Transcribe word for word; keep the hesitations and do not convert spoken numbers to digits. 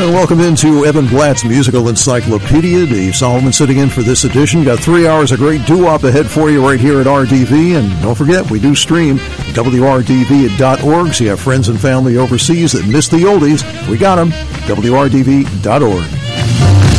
And welcome into Evan Blatt's Musical Encyclopedia. Dave Solomon sitting in for this edition. Got three hours of great doo-wop ahead for you right here at R D V. And don't forget, we do stream W R D V dot org. So you have friends and family overseas that miss the oldies. We got them. W R D V dot org.